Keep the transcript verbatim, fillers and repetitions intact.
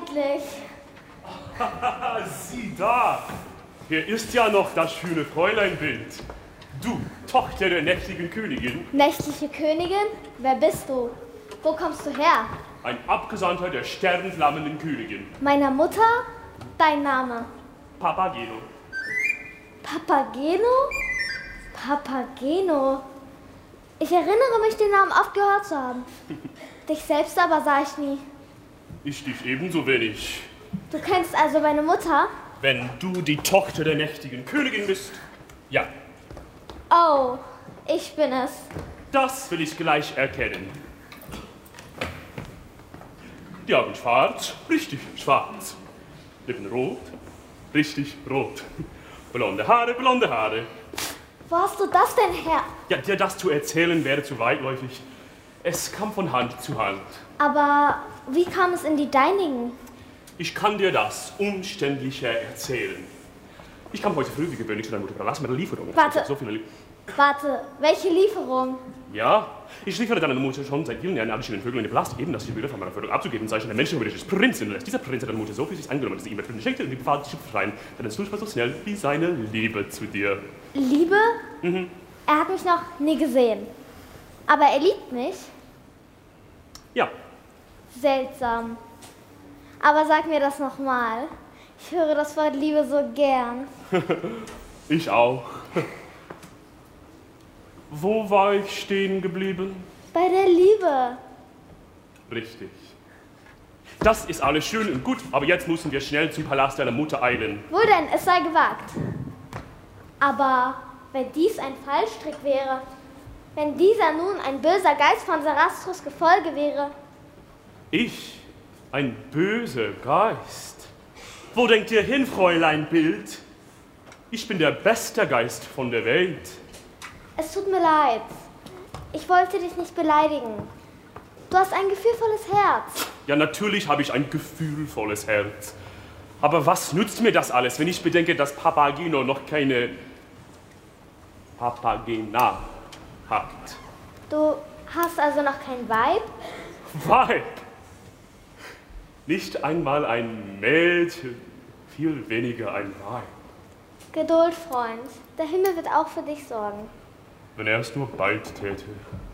endlich. Sieh da! Hier ist ja noch das schöne Fräuleinbild. Du, Tochter der nächtigen Königin. Nächtliche Königin? Wer bist du? Wo kommst du her? Ein Abgesandter der sternflammenden Königin. Meiner Mutter? Dein Name? Papageno. Papageno? Papageno? Ich erinnere mich, den Namen oft gehört zu haben. Dich selbst aber sah ich nie. Ich dich ebenso wenig. Du kennst also meine Mutter? Wenn du die Tochter der nächtigen Königin bist, ja. Oh, ich bin es. Das will ich gleich erkennen. Die Augen schwarz, richtig schwarz. Lippen rot, richtig rot. Blonde Haare, blonde Haare. Wo hast du das denn her? Ja, dir das zu erzählen wäre zu weitläufig. Es kam von Hand zu Hand. Aber wie kam es in die deinigen? Ich kann dir das umständlicher erzählen. Ich kam heute früh wie gewöhnlich zu deiner Mutter. Lass mir eine Lieferung. Warte. So viele Lie Warte, welche Lieferung? Ja, ich liefere deiner Mutter schon seit vielen Jahren alle schönen Vögel in den Palast, eben, dass sie die Bilder von meiner Förderung abzugeben, sei schon ein menschenwürdiges Prinz lässt. Dieser Prinz hat deine Mutter so für sich angenommen, dass sie ihm mit schenkte und die befahl, sich zu befreien. Denn es tut so schnell wie seine Liebe zu dir. Liebe? Mhm. Er hat mich noch nie gesehen. Aber er liebt mich? Ja. Seltsam. Aber sag mir das nochmal. Ich höre das Wort Liebe so gern. Ich auch. Wo war ich stehen geblieben? Bei der Liebe. Richtig. Das ist alles schön und gut, aber jetzt müssen wir schnell zum Palast deiner Mutter eilen. Wohl denn, es sei gewagt. Aber wenn dies ein Fallstrick wäre, wenn dieser nun ein böser Geist von Sarastros Gefolge wäre. Ich? Ein böser Geist? Wo denkt ihr hin, Fräulein Bild? Ich bin der beste Geist von der Welt. Es tut mir leid. Ich wollte dich nicht beleidigen. Du hast ein gefühlvolles Herz. Ja, natürlich habe ich ein gefühlvolles Herz. Aber was nützt mir das alles, wenn ich bedenke, dass Papageno noch keine Papagena hat? Du hast also noch kein Weib? Weib? Nicht einmal ein Mädchen, viel weniger ein Weib. Geduld, Freund. Der Himmel wird auch für dich sorgen. Wenn er es nur bald täte.